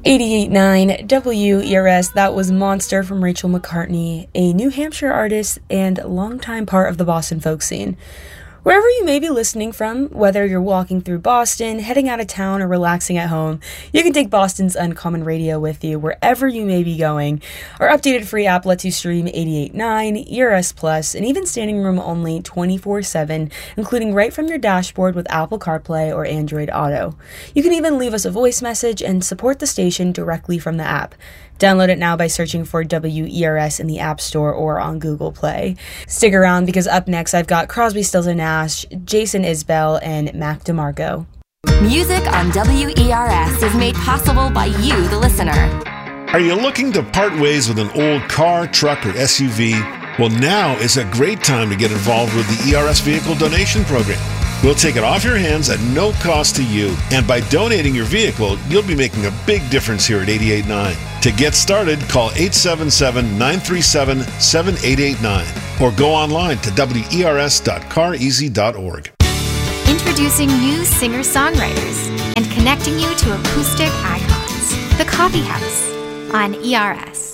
88.9 WERS, that was Monster from Rachel McCartney, a New Hampshire artist and longtime part of the Boston folk scene. Wherever you may be listening from, whether you're walking through Boston, heading out of town, or relaxing at home, you can take Boston's Uncommon Radio with you wherever you may be going. Our updated free app lets you stream 88.9, ERS Plus, and even standing room only 24/7, including right from your dashboard with Apple CarPlay or Android Auto. You can even leave us a voice message and support the station directly from the app. Download it now by searching for WERS in the App Store or on Google Play. Stick around because up next I've got Crosby, Stills & Nash, Jason Isbell, and Mac DeMarco. Music on WERS is made possible by you, the listener. Are you looking to part ways with an old car, truck, or SUV? Well, now is a great time to get involved with the ERS Vehicle Donation Program. We'll take it off your hands at no cost to you. And by donating your vehicle, you'll be making a big difference here at 88.9. To get started, call 877-937-7889 or go online to wers.careasy.org. Introducing new singer-songwriters and connecting you to acoustic icons. The Coffee House on ERS.